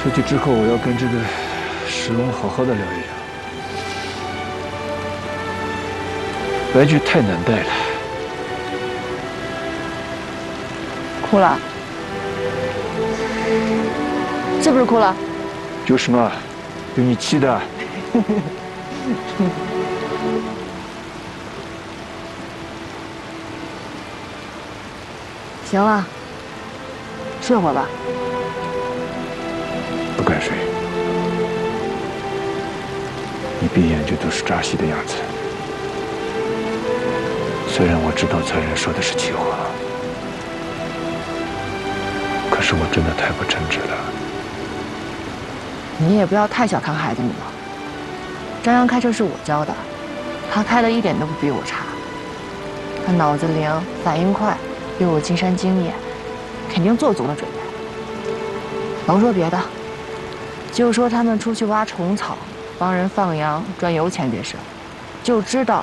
出去之后，我要跟这个石龙好好的聊一聊。白菊太难带了。 哭了？是不是哭了？ 就是嘛，有你气的。 行了，睡会儿吧。 不敢睡，一闭眼就都是扎西的样子。虽然我知道财人说的是气话，可是我真的太不称职了。 你也不要太小看孩子们了。张扬开车是我教的，他开的一点都不比我差。他脑子灵，反应快，又有金山经验，肯定做足了准备。甭说别的，就说他们出去挖虫草、帮人放羊、赚油钱这事，就知道